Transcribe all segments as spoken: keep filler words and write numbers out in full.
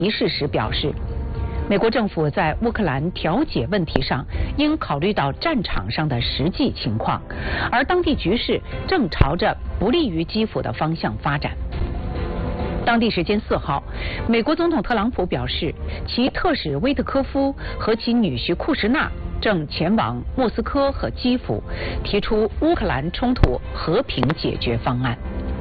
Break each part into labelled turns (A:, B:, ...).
A: 提示时表示，美国政府在乌克兰调解问题上应考虑到战场上的实际情况，而当地局势正朝着不利于基辅的方向发展。当地时间四号，美国总统特朗普表示，其特使威特科夫和其女婿库什纳正前往莫斯科和基辅，提出乌克兰冲突和平解决方案。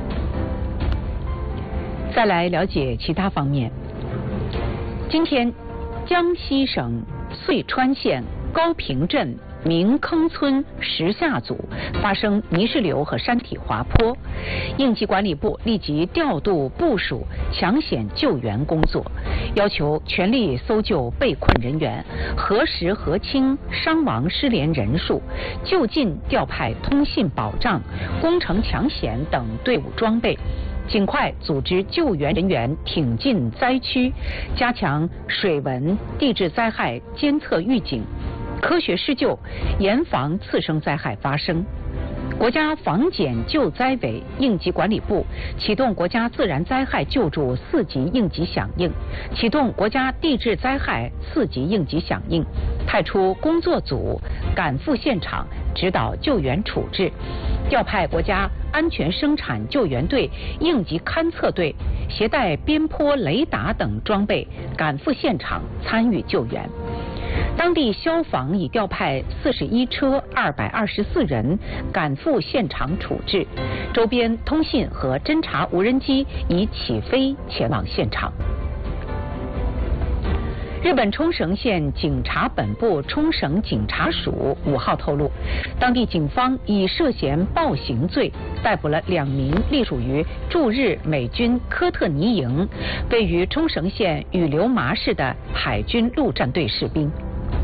A: 再来了解其他方面。今天，江西省遂川县高坪镇明坑村石下组发生泥石流和山体滑坡，应急管理部立即调度部署抢险救援工作，要求全力搜救被困人员，核实核清伤亡失联人数，就近调派通信保障、工程抢险等队伍装备，尽快组织救援人员挺进灾区，加强水文、地质灾害监测预警，科学施救，严防次生灾害发生。国家防检救灾委应急管理部启动国家自然灾害救助四级应急响应，启动国家地质灾害四级应急响应，派出工作组赶赴现场指导救援处置，调派国家安全生产救援队、应急勘测队，携带边坡雷达等装备赶赴现场参与救援。当地消防已调派四十一车、二百二十四人赶赴现场处置，周边通信和侦察无人机已起飞前往现场。日本冲绳县警察本部冲绳警察署五号透露，当地警方以涉嫌暴行罪逮捕了两名隶属于驻日美军科特尼营位于冲绳县羽流麻市的海军陆战队士兵。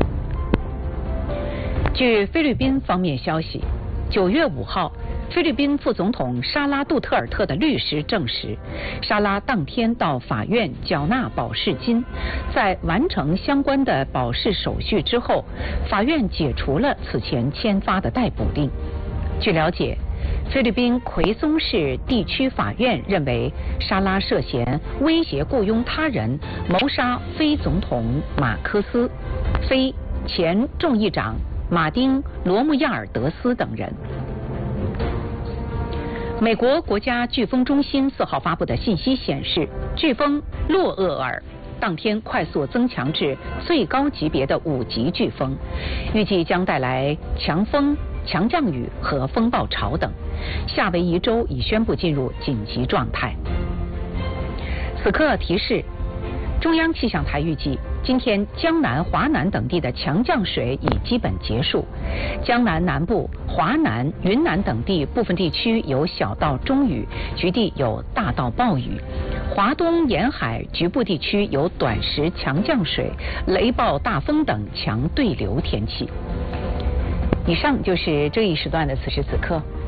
A: 据菲律宾方面消息，九月五号，菲律宾副总统沙拉杜特尔特的律师证实，沙拉当天到法院缴纳保释金，在完成相关的保释手续之后，法院解除了此前签发的逮捕令。据了解，菲律宾奎松市地区法院认为沙拉涉嫌威胁雇佣他人谋杀非总统马科斯、非前众议长马丁·罗穆亚尔德斯等人。美国国家飓风中心四号发布的信息显示，飓风洛厄尔当天快速增强至最高级别的五级飓风，预计将带来强风、强降雨和风暴潮等。夏威夷州已宣布进入紧急状态。此刻提示，中央气象台预计，今天江南、华南等地的强降水已基本结束，江南南部、华南、云南等地部分地区有小到中雨，局地有大到暴雨；华东沿海局部地区有短时强降水、雷暴大风等强对流天气。以上就是这一时段的此时此刻。